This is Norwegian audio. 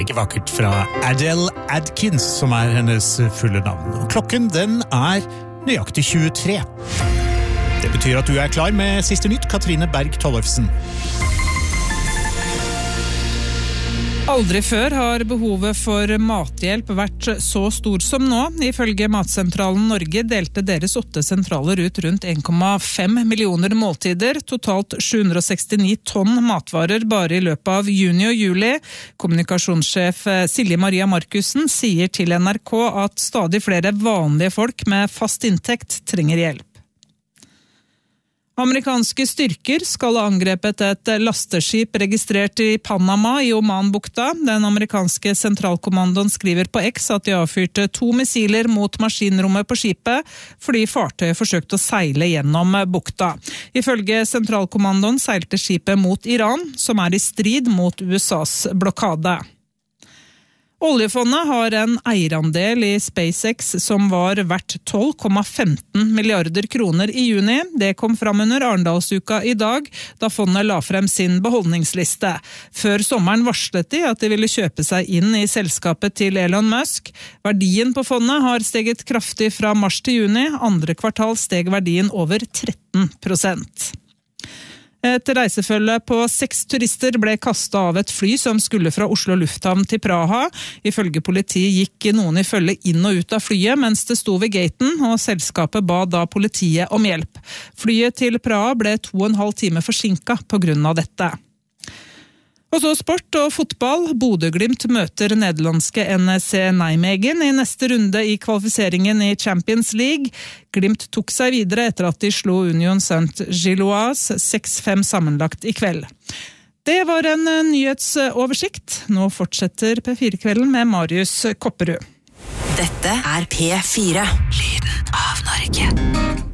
Meget vakkert fra Adele Adkins, som hennes fulle navn. Klokken den nøyaktig 23. Det betyr at du klar med siste nytt, Katrine Berg Tollefsen. Aldri før har behovet for mathjelp vært så stor som nå. Ifølge Matsentralen Norge delte deres 8 sentraler ut rundt 1,5 millioner måltider, totalt 769 tonn matvarer bare i løpet av juni og juli. Kommunikasjonssjef Silje Maria Markussen sier til NRK at stadig flere vanlige folk med fast inntekt trenger hjelp. Amerikanske styrker skal ha angrepet et lasteskip registrert i Panama i Omanbukta. Den amerikanske sentralkommandoen skriver på X at de avfyrte 2 missiler mot maskinrommet på skipet, fordi fartøyet forsøkte å seile gjennom bukta. Ifølge sentralkommandoen seilte skipet mot Iran, som i strid mot USAs blokade. Oljefondet har en eierandel i SpaceX som var verdt 12,15 milliarder kroner i juni. Det kom fram under Arendalsuka i dag, da fondet la frem sin beholdningsliste. Før sommeren varslet de at de ville kjøpe seg inn i selskapet til Elon Musk. Verdien på fondet har steget kraftig fra mars til juni. Andre kvartal steg verdien over 13%. Et reisefølge på 6 turister ble kastet av et fly som skulle fra Oslo lufthavn til Praha. Ifølge politiet gikk noen i følge inn og ut av flyet mens det sto ved gaten, og selskapet ba da politiet om hjelp. Flyet til Praha ble 2,5 timer forsinket på grunn av dette. Og så sport og fotball. Bodø/Glimt møter nederlandske NEC Nijmegen i neste runde i kvalifiseringen i Champions League. Glimt tok seg videre etter at de slo Union Saint-Gilloise 6-5 sammenlagt i kveld. Det var en nyhetsoversikt. Nå fortsetter P4-kvelden med Marius Kopperud. Dette P4. Lyden av Norge.